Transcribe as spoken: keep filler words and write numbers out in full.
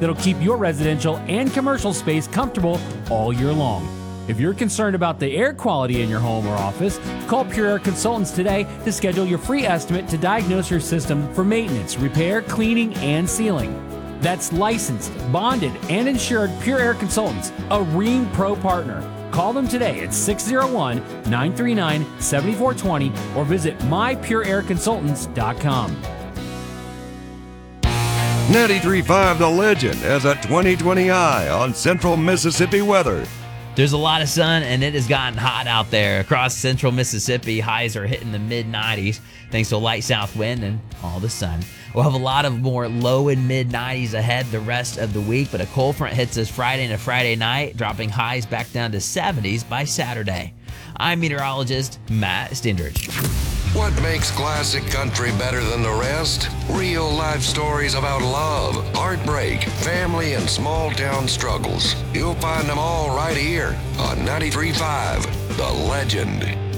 that'll keep your residential and commercial space comfortable all year long. If you're concerned about the air quality in your home or office, call Pure Air Consultants today to schedule your free estimate to diagnose your system for maintenance, repair, cleaning, and sealing. That's licensed, bonded, and insured Pure Air Consultants, a Rheem Pro partner. Call them today at six oh one, nine three nine, seven four two oh or visit my pure air consultants dot com. ninety-three point five The Legend has a twenty twenty eye on central Mississippi weather. There's a lot of sun, and it has gotten hot out there. Across central Mississippi, highs are hitting the mid nineties thanks to a light south wind and all the sun. We'll have a lot of more low and mid nineties ahead the rest of the week, but a cold front hits us Friday and a Friday night, dropping highs back down to seventies by Saturday. I'm meteorologist Matt Stindrich. What makes classic country better than the rest? Real life stories about love, heartbreak, family, and small town struggles. You'll find them all right here on ninety-three point five The Legend.